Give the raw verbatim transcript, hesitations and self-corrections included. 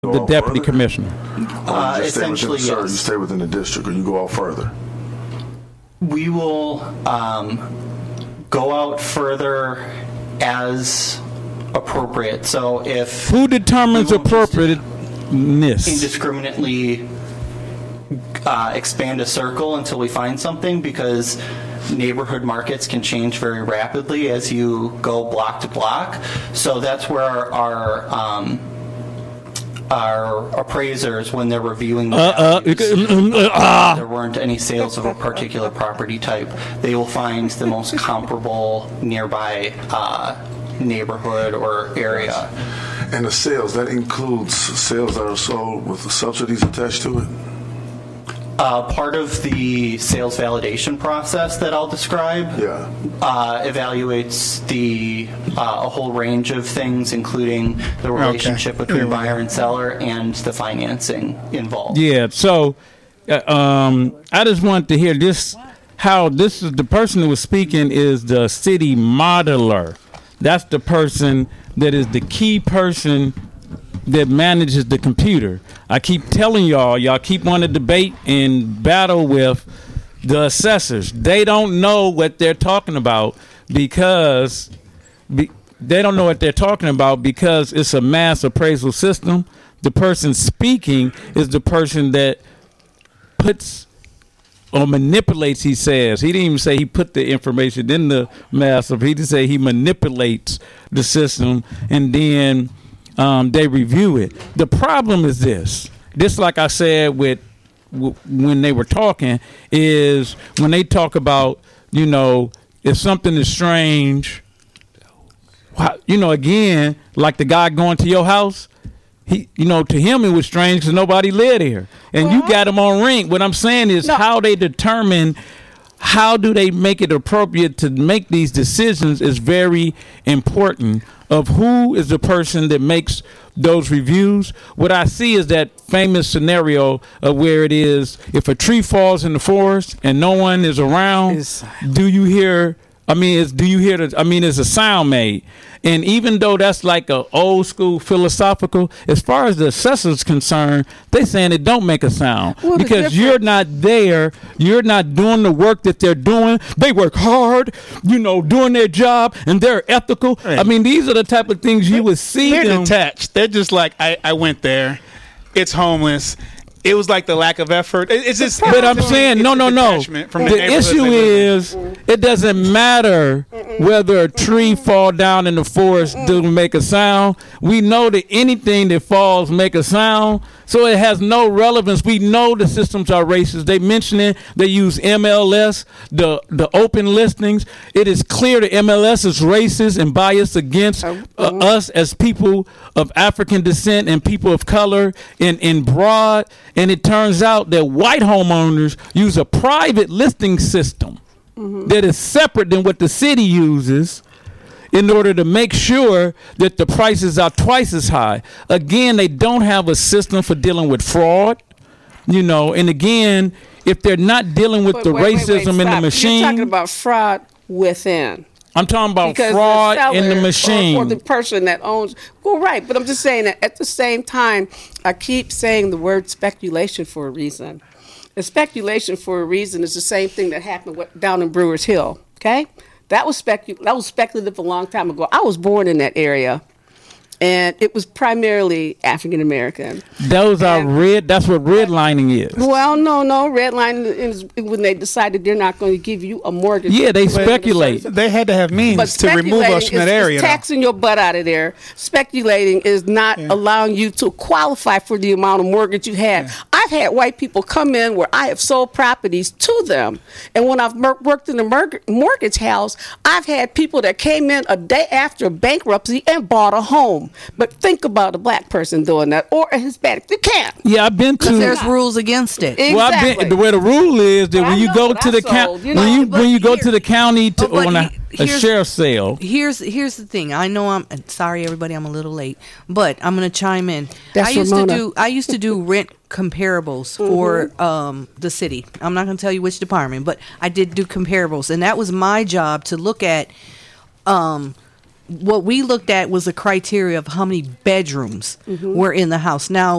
The deputy further? commissioner. Uh, you just stay essentially, within the, yes. You stay within the district, or you go out further. We will um, go out further as appropriate. So if who determines appropriateness? Indiscriminately uh, expand a circle until we find something, because neighborhood markets can change very rapidly as you go block to block. So that's where our, our um, our appraisers, when they're reviewing the uh, values, uh, uh, uh, there weren't any sales of a particular property type, they will find the most comparable nearby uh, neighborhood or area. And the sales, that includes sales that are sold with the subsidies attached to it? Uh, part of the sales validation process that I'll describe yeah. uh, evaluates the uh, a whole range of things, including the relationship okay. between yeah. buyer and seller and the financing involved. Yeah, so uh, um, I just want to hear this, how this is the person who was speaking is the city modeler. That's the person that is the key person that manages the computer. I keep telling y'all, y'all keep wanting to debate and battle with the assessors. They don't know what they're talking about because be, they don't know what they're talking about because it's a mass appraisal system. The person speaking is the person that puts or manipulates, he says. He didn't even say he put the information in the mass. He didn't say he manipulates the system and then Um, they review it. The problem is this. This, like I said, with w- when they were talking, is when they talk about, you know, if something is strange, why, you know, again, like the guy going to your house, he, you know, to him it was strange because nobody lived there, and well, you got him on ring. What I'm saying is no. how they determine. How do they make it appropriate to make these decisions is very important of who is the person that makes those reviews. What I see is that famous scenario of where it is, if a tree falls in the forest and no one is around, it's, do you hear, I mean, is, do you hear, the, I mean, is a sound made? And even though that's like a old school philosophical, as far as the assessor's concerned, they saying it don't make a sound well, because you're not there. You're not doing the work that they're doing. They work hard, you know, doing their job, and they're ethical. Right. I mean, these are the type of things you would see. They're them. detached. They're just like, I, I went there. It's homeless. It was like the lack of effort. It's just. But I'm saying, no, no, no. From the the issue is, it doesn't matter whether a tree fall down in the forest to make a sound. We know that anything that falls make a sound, so it has no relevance. We know the systems are racist. They mention it. They use M L S, the the open listings. It is clear that M L S is racist and biased against uh, us as people of African descent and people of color in in broad. And it turns out that white homeowners use a private listing system mm-hmm. that is separate than what the city uses in order to make sure that the prices are twice as high. Again, they don't have a system for dealing with fraud, you know, and again, if they're not dealing with wait, the wait, racism wait, wait, in the machine. You're talking about fraud within. I'm talking about because fraud the in the machine. Or, or the person that owns. Well, right. But I'm just saying that at the same time, I keep saying the word speculation for a reason. And speculation for a reason is the same thing that happened with, down in Brewers Hill. Okay? That was, specu- that was speculative a long time ago. I was born in that area. And it was primarily African American. Those and, are red. That's what redlining is. Well, no, no. Redlining is when they decided they're not going to give you a mortgage. Yeah, they speculate. They had to have means to remove us from that area. Is taxing your butt out of there. Speculating is not yeah. allowing you to qualify for the amount of mortgage you have. Yeah. I've had white people come in where I have sold properties to them, and when I've mer- worked in the mortgage house, I've had people that came in a day after bankruptcy and bought a home. But think about a black person doing that or a Hispanic. You can't. Yeah, I've been to. There's rules against it. Exactly. Well, I've been, the way the rule is that well, when you go to the county, you know, when you when you go here, to the county to on a, a sheriff's sale. Here's here's the thing. I know I'm sorry, everybody. I'm a little late, but I'm gonna chime in. That's I used Ramona. to do I used to do rent comparables for mm-hmm. um, the city. I'm not gonna tell you which department, but I did do comparables, and that was my job to look at. Um, what we looked at was a criteria of how many bedrooms were in the house. Now,